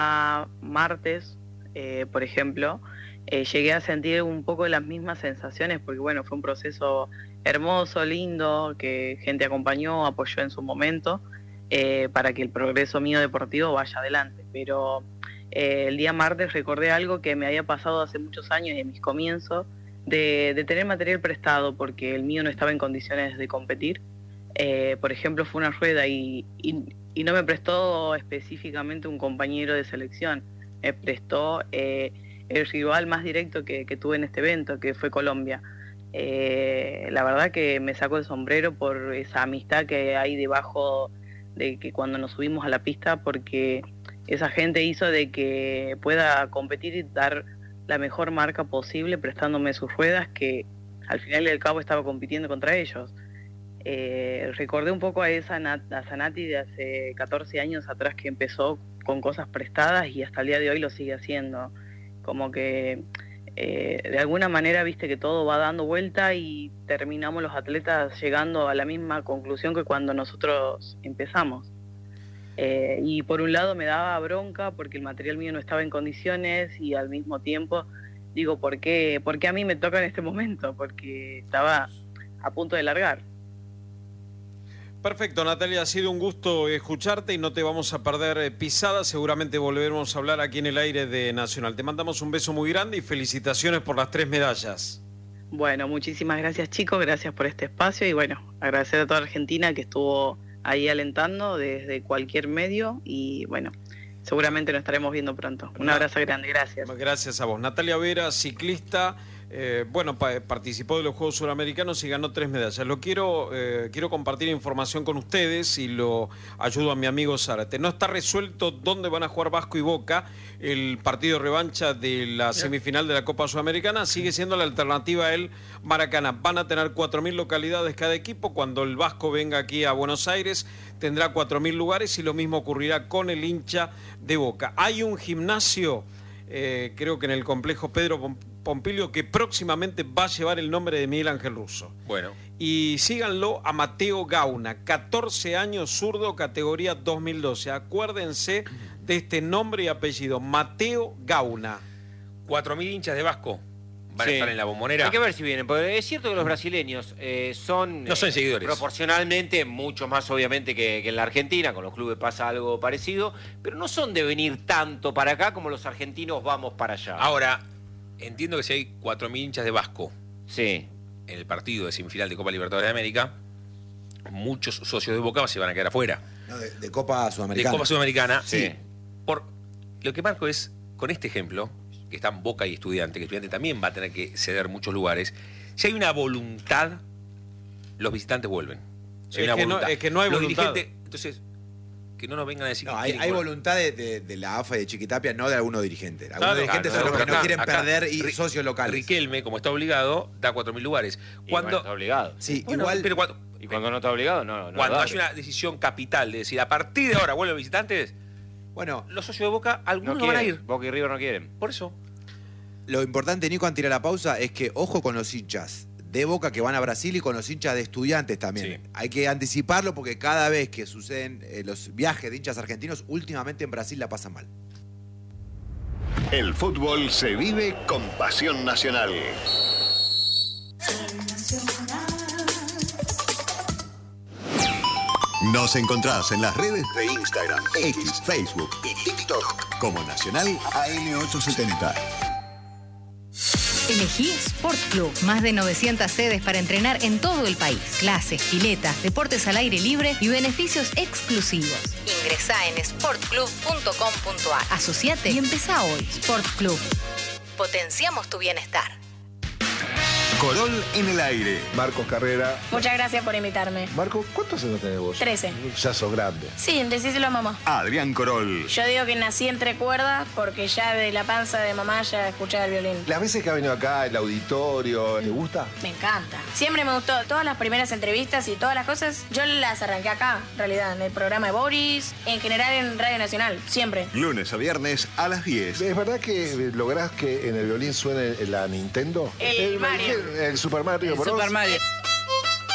martes, por ejemplo, llegué a sentir un poco las mismas sensaciones, porque bueno, fue un proceso hermoso, lindo, que gente acompañó, apoyó en su momento, para que el progreso mío deportivo vaya adelante. Pero el día martes recordé algo que me había pasado hace muchos años, en mis comienzos, de tener material prestado, porque el mío no estaba en condiciones de competir. Por ejemplo, fue una rueda y no me prestó específicamente un compañero de selección, me prestó el rival más directo que tuve en este evento, que fue Colombia. La verdad que me sacó el sombrero por esa amistad que hay debajo de que cuando nos subimos a la pista, porque esa gente hizo de que pueda competir y dar la mejor marca posible prestándome sus ruedas, que al final y al cabo estaba compitiendo contra ellos. Recordé un poco a esa Nati de hace 14 años atrás, que empezó con cosas prestadas y hasta el día de hoy lo sigue haciendo. Como que de alguna manera viste que todo va dando vuelta y terminamos los atletas llegando a la misma conclusión que cuando nosotros empezamos. Y por un lado me daba bronca porque el material mío no estaba en condiciones, y al mismo tiempo digo, ¿por qué a mí me toca en este momento? Porque estaba a punto de largar. Perfecto, Natalia, ha sido un gusto escucharte y no te vamos a perder pisada. Seguramente volveremos a hablar aquí en el aire de Nacional. Te mandamos un beso muy grande y felicitaciones por las 3 medallas. Bueno, muchísimas gracias, chicos, gracias por este espacio y bueno, agradecer a toda Argentina que estuvo ahí alentando desde cualquier medio y bueno, seguramente nos estaremos viendo pronto. Un abrazo grande, gracias. Gracias a vos. Natalia Vera, ciclista, participó de los Juegos Suramericanos y ganó 3 medallas. Quiero compartir información con ustedes y lo ayudo a mi amigo Zárate. No está resuelto dónde van a jugar Vasco y Boca el partido de revancha de la semifinal de la Copa Sudamericana. Sigue siendo la alternativa el Maracaná. Van a tener 4.000 localidades cada equipo. Cuando el Vasco venga aquí a Buenos Aires tendrá 4.000 lugares y lo mismo ocurrirá con el hincha de Boca. Hay un gimnasio, creo que en el complejo Pedro Pompilio, que próximamente va a llevar el nombre de Miguel Ángel Russo. Bueno. Y síganlo a Mateo Gauna, 14 años, zurdo, categoría 2012. Acuérdense de este nombre y apellido, Mateo Gauna. 4.000 hinchas de Vasco van a estar en la Bombonera. Hay que ver si vienen, porque es cierto que los brasileños son... No son seguidores. Proporcionalmente, mucho más obviamente que en la Argentina, con los clubes pasa algo parecido, pero no son de venir tanto para acá como los argentinos vamos para allá. Ahora, entiendo que si hay 4.000 hinchas de Vasco en el partido de semifinal de Copa Libertadores de América, muchos socios de Boca se van a quedar afuera. No, de Copa Sudamericana. De Copa Sudamericana, sí. Por lo que marco es, con este ejemplo, que están Boca y Estudiante, que Estudiante también va a tener que ceder muchos lugares, si hay una voluntad, los visitantes vuelven. Si hay una voluntad. Es que no hay voluntad. Entonces, que no nos vengan a decir... No, que hay voluntad de la AFA y de Chiquitapia, no de algunos dirigentes. Algunos dirigentes son los que no quieren perder y socios locales. Riquelme, como está obligado, da 4.000 lugares. Cuando está obligado. Sí, bueno, igual... Pero y cuando no está obligado, no. Cuando hay una decisión capital de decir, a partir de ahora vuelven los visitantes, bueno, los socios de Boca, algunos no van a ir. Boca y River no quieren. Por eso. Lo importante, Nico, antes de ir a la pausa, es que ojo con los hinchas de Boca que van a Brasil y con los hinchas de Estudiantes también. Sí. Hay que anticiparlo porque cada vez que suceden los viajes de hinchas argentinos, últimamente en Brasil la pasan mal. El fútbol se vive con pasión nacional. Nos encontrás en las redes de Instagram, X, Facebook y TikTok como Nacional AM870. Elegí Sport Club. Más de 900 sedes para entrenar en todo el país. Clases, piletas, deportes al aire libre y beneficios exclusivos. Ingresá en sportclub.com.ar. Asociate y empezá hoy. Sport Club. Potenciamos tu bienestar. Corol en el aire. Marcos Carrera. Muchas gracias por invitarme. Marco, ¿cuántos años tenés vos? 13. Ya sos grande. Sí, decíselo a mamá. Adrián Corol. Yo digo que nací entre cuerdas porque ya de la panza de mamá ya escuchaba el violín. Las veces que ha venido acá, el auditorio, ¿te gusta? Me encanta. Siempre me gustó. Todas las primeras entrevistas y todas las cosas, yo las arranqué acá, en realidad, en el programa de Boris, en general en Radio Nacional, siempre. Lunes a viernes a las 10. ¿Es verdad que lográs que en el violín suene la Nintendo? El Mario. El Super Mario Bros. Super Mario.